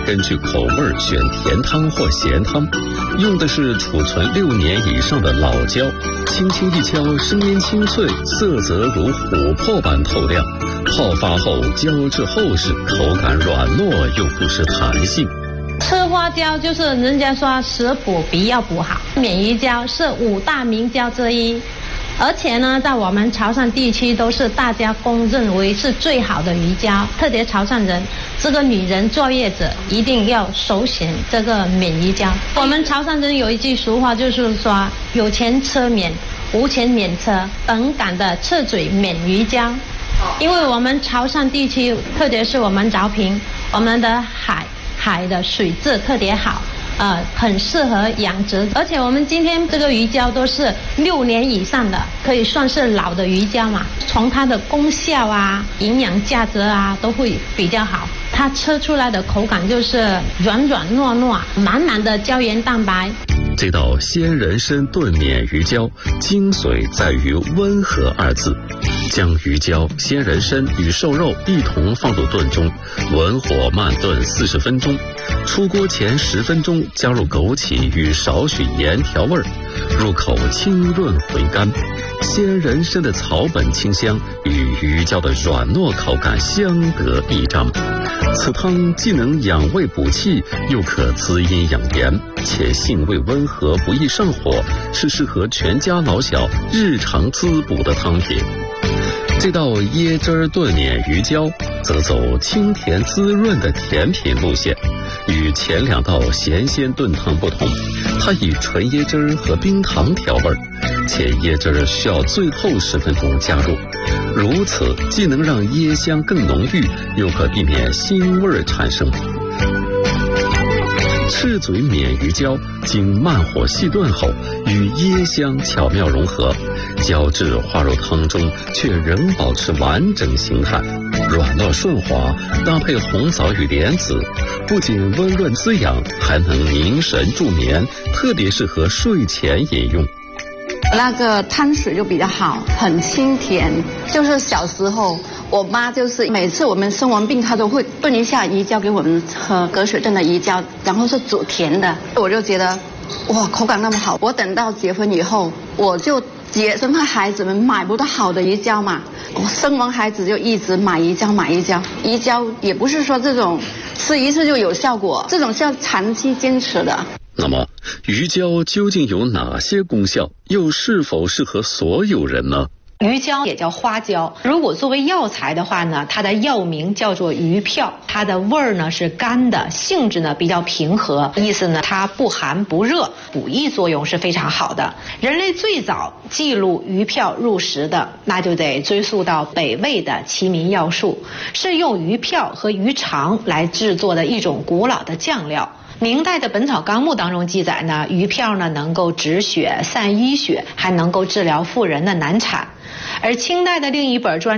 根据口味选甜汤或咸汤，用的是储存6年以上的老胶，轻轻一敲，声音清脆，色泽如琥珀般透亮。泡发后胶质厚实，口感软糯又不失弹性。 吃花椒就是人家说食补比药补好，鲶鱼胶是5大名胶之一，而且呢，在我们潮汕地区都是大家公认为是最好的鱼胶，特别潮汕人，这个女人坐月子一定要首选这个鲶鱼胶。我们潮汕人有一句俗话，就是说有钱吃鲶，无钱免吃，本港的赤嘴鲶鱼胶。因为我们潮汕地区，特别是我们饶平，我们的海的水质特别好，很适合养殖，而且我们今天这个鱼胶都是6年以上的，可以算是老的鱼胶嘛。从它的功效啊、营养价值啊都会比较好。它吃出来的口感就是软软糯糯，满满的胶原蛋白。 这道鲜人参炖鲶鱼胶，精髓在于温和2字。将鱼胶、鲜人参与瘦肉一同放入炖中，文火慢炖40分钟。出锅前10分钟加入枸杞与少许盐调味，入口清润回甘。鲜人参的草本清香与鱼胶的软糯口感相得益彰。此汤既能养胃补气，又可滋阴养颜，且性味温和，不易上火，是适合全家老小日常滋补的汤品。这道椰汁炖鲶鱼胶则走清甜滋润的甜品路线，与前2道咸鲜炖汤不同，它以纯椰汁和冰糖调味，且椰汁需要最后10分钟加入，如此既能让椰香更浓郁，又可避免腥味产生。赤嘴鲶鱼胶经慢火细炖后，与椰香巧妙融合，胶质化入汤中，却仍保持完整形态，软糯顺滑，搭配红枣与莲子，不仅温润滋养，还能凝神助眠，特别适合睡前饮用。 那个汤水就比较好，很清甜。就是小时候我妈就是每次我们生完病，她都会炖一下鱼胶给我们喝，隔水炖的鱼胶，然后是煮甜的。我就觉得哇，口感那么好。我等到结婚以后，我就生怕孩子们买不到好的鱼胶嘛，我生完孩子就一直买鱼胶。鱼胶也不是说这种吃一次就有效果，这种是要长期坚持的。 那么鱼胶究竟有哪些功效，又是否适合所有人呢？ 鱼胶也叫花椒，如果作为药材的话呢，它的药名叫做鱼票，它的味儿呢是甘的，性质呢比较平和，意思呢它不寒不热，补益作用是非常好的。人类最早记录鱼票入食的，那就得追溯到北魏的齐民要术，是用鱼票和鱼肠来制作的一种古老的酱料。明代的《本草纲目》当中记载呢，鱼票呢能够止血、散淤血，还能够治疗妇人的难产。而清代的另一本专